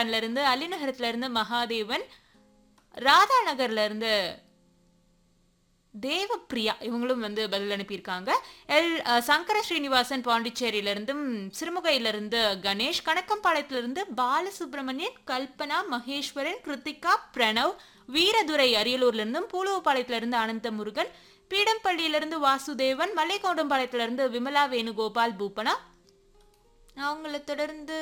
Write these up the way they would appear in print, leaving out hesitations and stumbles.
பட்டான்ல இருந்து, அலிநகரத்துல இருந்து மகாதேவன், ராதா நகர்ல இருந்து தேவப்பிரியா இவங்களும் பதில் அனுப்பியிருக்காங்க. சங்கர ஸ்ரீனிவாசன் பாண்டிச்சேரியிலிருந்தும், சிறுமுகையிலிருந்து கணேஷ், கணக்கம்பாளையத்திலிருந்து பாலசுப்ரமணியன், கல்பனா, மகேஸ்வரன், கிருத்திகா, பிரணவ், வீரதுரை அரியலூர்லேருந்தும், பூலுவப்பாளையத்திலிருந்து அனந்த முருகன், பீடம்பள்ளியிலிருந்து வாசுதேவன், மல்லைக்கவுண்டம்பாளையத்திலிருந்து விமலா வேணுகோபால் பூப்பனா, அவங்கள தொடர்ந்து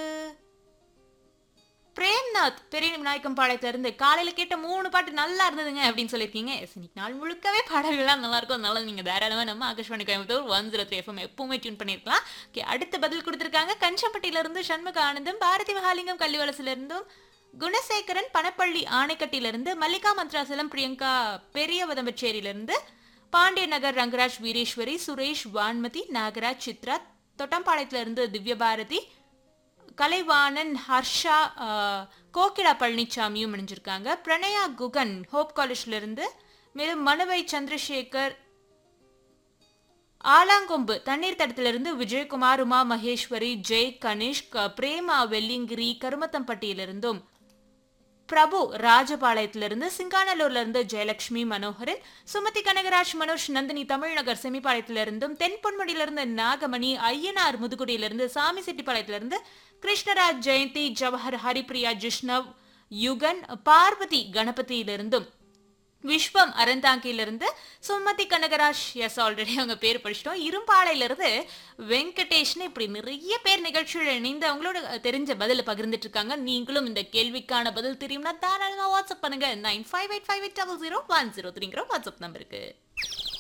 பிரேம்நாத் பெரிய விநாயகம் பாளையத்திலிருந்து காலையில கேட்ட 3 பாட்டு நல்லா இருந்ததுங்க அப்படின்னு சொல்லியிருக்கீங்க. இன்னைக்கு நாள் முழுக்கவே பாடல்கள்லாம் நல்லா இருக்கும். அதனால நீங்க தாராளமா நம்ம ஆகாஷ்வாணி கோயம்புத்தூர் 103 FM எப்பவுமே டியூன் பண்ணிருக்கலாம். அடுத்த பதில் கொடுத்திருக்காங்க கஞ்சம்பட்டியிலிருந்து சண்முக ஆனந்தம், பாரதி மகாலிங்கம் கள்ளிவலசிலிருந்தும், குணசேகரன் பணப்பள்ளி ஆணைக்கட்டிலிருந்து, மல்லிகா மந்த்ராசலம் பிரியங்கா பெரியவதம்பச்சேரியிலிருந்து, பாண்டிய நகர் ரங்கராஜ் வீரேஸ்வரி, சுரேஷ் வான்மதி, நாகராஜ் சித்ரா, தொட்டம்பாளையத்திலிருந்து திவ்யபாரதி, கலைவாணன், ஹர்ஷா, கோகிலா பழனிசாமியும் இணைஞ்சிருக்காங்க. பிரணயா குகன் ஹோப் காலேஜ்ல இருந்து, மேலும் மனுவை சந்திரசேகர், ஆலாங்கொம்பு தண்ணீர் தடத்திலிருந்து விஜயகுமார், உமா மகேஸ்வரி, ஜெய் கணேஷ், பிரேமா வெள்ளிங்கிரி கருமத்தம்பட்டியிலிருந்தும், பிரபு ராஜபாளையத்திலிருந்து, சிங்கானலூர்ல இருந்து ஜெயலட்சுமி மனோகரன், சுமதி கனகராஜ், மனோஜ் நந்தினி தமிழ்நகர் செமிபாளையத்திலிருந்தும், தென்பொன்முடியிலிருந்து நாகமணி, ஐயனார் முதுகுடியிலிருந்து, சாமி செட்டிப்பாளையத்திலிருந்து கிருஷ்ணராஜ், ஜெயந்தி, ஜவஹர், ஹரிப்ரியா, ஜிஷ்ணவ், யுகன், பார்வதி கணபதியிலிருந்தும், விஸ்வம் அறந்தாங்கியிலிருந்து சுமதி கனகராஜ், எஸ் ஆல்ரெடி அவங்க பேர் படிச்சிட்டோம், இரும்பாளையிலிருந்து வெங்கடேஷ்னு, இப்படி நிறைய பேர் நிகழ்ச்சியில் இணைந்து அவங்களோட தெரிஞ்ச பதில பகிர்ந்துட்டு இருக்காங்க. நீங்களும் இந்த கேள்விக்கான பதில் தெரியும்னா தாராளமா வாட்ஸ்அப் பண்ணுங்க 9585800103 வாட்ஸ்அப் நம்பருக்கு.